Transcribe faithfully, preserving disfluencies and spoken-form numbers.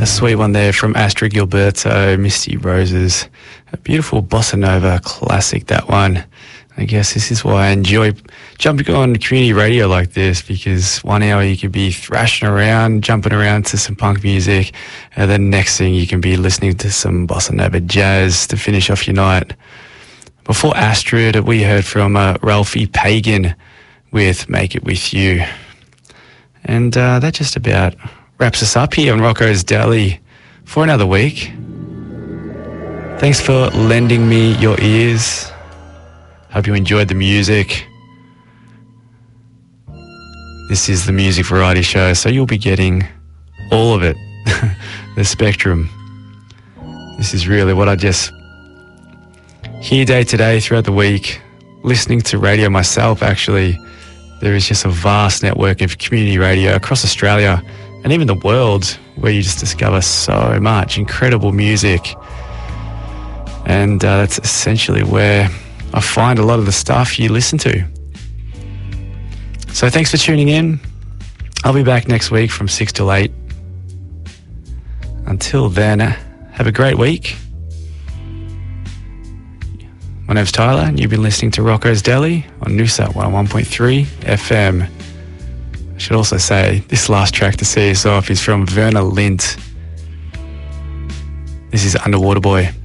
A sweet one there from Astrid Gilberto, Misty Roses. A beautiful bossa nova classic, that one. I guess this is why I enjoy jumping on community radio like this, because one hour you could be thrashing around, jumping around to some punk music, and then next thing you can be listening to some bossa nova jazz to finish off your night. Before Astrid, we heard from uh, Ralphie Pagan with Make It With You. And uh, that just about wraps us up here on Rocco's Deli for another week. Thanks for lending me your ears. Hope you enjoyed the music. This is the Music Variety Show, so you'll be getting all of it, the spectrum. This is really what I just hear day to day throughout the week, listening to radio myself. Actually, there is just a vast network of community radio across Australia and even the world, where you just discover so much incredible music. And uh, that's essentially where I find a lot of the stuff you listen to. So thanks for tuning in. I'll be back next week from six till eight. Until then, have a great week. My name's Tyler, and you've been listening to Rocco's Deli on Noosa one oh one point three F M. I should also say, this last track to see us off is from Werner Lindt. This is Underwater Boy.